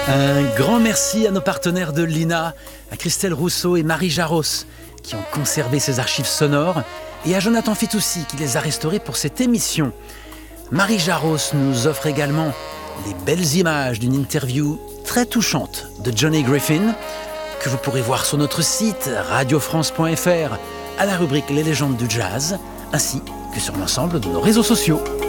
Un grand merci à nos partenaires de l'INA, à Christelle Rousseau et Marie Jaros, qui ont conservé ces archives sonores, et à Jonathan Fitoussi, qui les a restaurées pour cette émission. Marie Jaros nous offre également les belles images d'une interview très touchante de Johnny Griffin, que vous pourrez voir sur notre site radiofrance.fr à la rubrique Les légendes du jazz, ainsi que sur l'ensemble de nos réseaux sociaux.